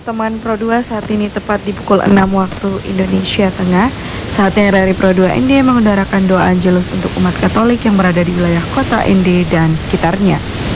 Teman Pro 2 saat ini tepat di pukul 6 waktu Indonesia Tengah. Saatnya RRI Pro 2 ND mengudarakan doa Angelus untuk umat Katolik yang berada di wilayah kota ND dan sekitarnya.